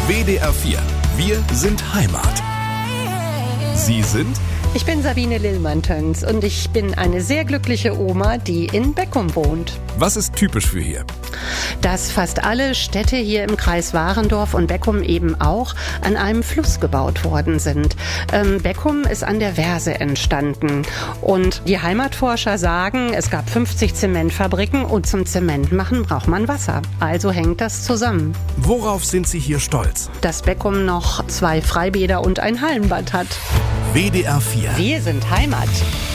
WDR 4. Wir sind Heimat. Sie sind? Ich bin Sabine Lillmann-Töns und ich bin eine sehr glückliche Oma, die in Beckum wohnt. Was ist typisch für hier? Dass fast alle Städte hier im Kreis Warendorf und Beckum eben auch an einem Fluss gebaut worden sind. Beckum ist an der Verse entstanden und die Heimatforscher sagen, es gab 50 Zementfabriken und zum Zementmachen braucht man Wasser. Also hängt das zusammen. Worauf sind Sie hier stolz? Dass Beckum noch 2 Freibäder und ein Hallenbad hat. WDR 4. Wir sind Heimat.